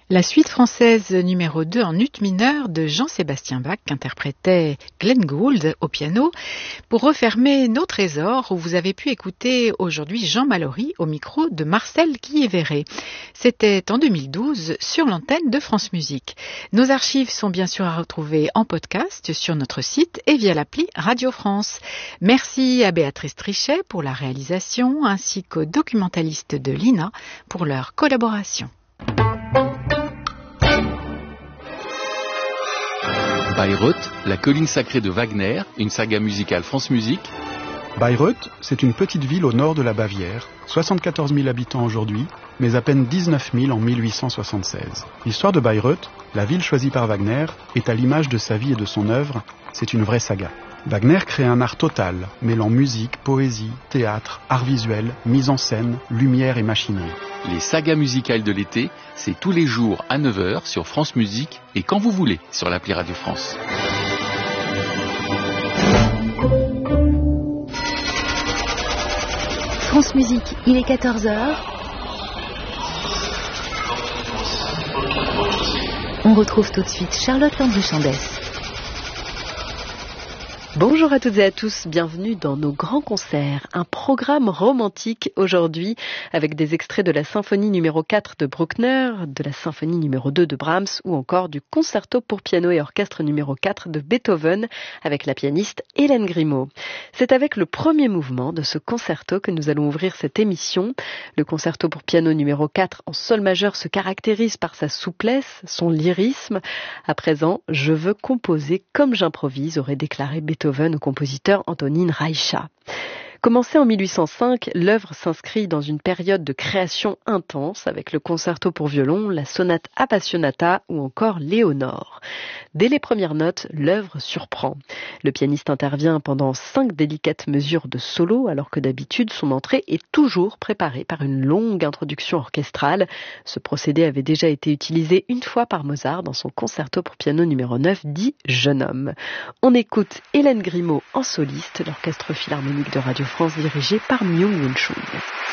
La suite française numéro 2 en ut mineur de Jean-Sébastien Bach qu'interprétait Glenn Gould au piano pour refermer nos trésors où vous avez pu écouter aujourd'hui Jean Mallory au micro de Marcel Guilhéveret. C'était en 2012 sur l'antenne de France Musique. Nos archives sont bien sûr à retrouver en podcast sur notre site et via l'appli Radio France. Merci à Béatrice Trichet pour la réalisation ainsi qu'aux documentalistes de l'INA pour leur collaboration. Bayreuth, la colline sacrée de Wagner, une saga musicale France Musique. Bayreuth, c'est une petite ville au nord de la Bavière, 74 000 habitants aujourd'hui, mais à peine 19 000 en 1876. L'histoire de Bayreuth, la ville choisie par Wagner, est à l'image de sa vie et de son œuvre, c'est une vraie saga. Wagner crée un art total, mêlant musique, poésie, théâtre, art visuel, mise en scène, lumière et machinerie. Les sagas musicales de l'été, c'est tous les jours à 9h sur France Musique et quand vous voulez sur l'appli Radio France. France Musique, il est 14h. On retrouve tout de suite Charlotte Landry-Chandès. Bonjour à toutes et à tous, bienvenue dans nos grands concerts. Un programme romantique aujourd'hui avec des extraits de la symphonie numéro 4 de Bruckner, de la symphonie numéro 2 de Brahms ou encore du concerto pour piano et orchestre numéro 4 de Beethoven avec la pianiste Hélène Grimaud. C'est avec le premier mouvement de ce concerto que nous allons ouvrir cette émission. Le concerto pour piano numéro 4 en sol majeur se caractérise par sa souplesse, son lyrisme. À présent, je veux composer comme j'improvise, aurait déclaré Beethoven au compositeur Antonín Rajcha. Commencée en 1805, l'œuvre s'inscrit dans une période de création intense avec le concerto pour violon, la sonate Appassionata ou encore Léonore. Dès les premières notes, l'œuvre surprend. Le pianiste intervient pendant 5 délicates mesures de solo alors que d'habitude son entrée est toujours préparée par une longue introduction orchestrale. Ce procédé avait déjà été utilisé une fois par Mozart dans son concerto pour piano numéro 9 dit Jeune homme. On écoute Hélène Grimaud en soliste, l'orchestre philharmonique de Radio France dirigé par Myung-Whun Chung.